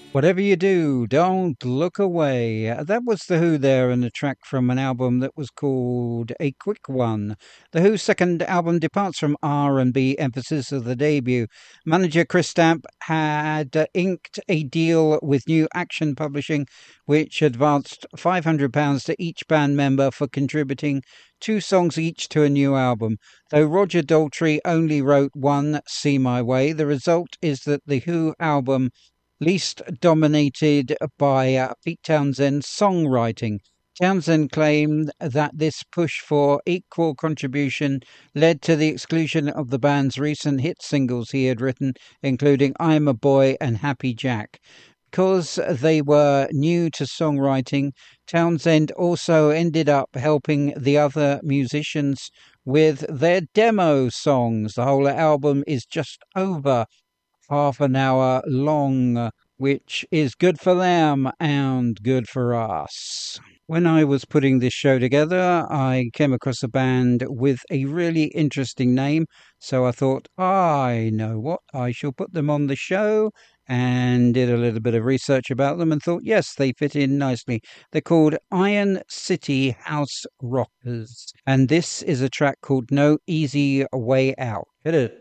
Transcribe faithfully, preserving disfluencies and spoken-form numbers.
Whatever you do, don't look away. Uh, That was The Who there, and a track from an album that was called A Quick One. The Who's second album departs from R and B emphasis of the debut. Manager Chris Stamp had uh, inked a deal with New Action Publishing, which advanced five hundred pounds to each band member for contributing two songs each to a new album. Though Roger Daltrey only wrote one, See My Way, the result is that the Who album least dominated by uh, Pete Townshend's songwriting. Townsend claimed that this push for equal contribution led to the exclusion of the band's recent hit singles he had written, including I'm a Boy and Happy Jack. Because they were new to songwriting, Townsend also ended up helping the other musicians with their demo songs. The whole album is just over half an hour long, which is good for them and good for us. When I was putting this show together, I came across a band with a really interesting name. So I thought, I know what, I shall put them on the show, and did a little bit of research about them and thought, yes, they fit in nicely. They're called Iron City House Rockers. And this is a track called No Easy Way Out. Hit it.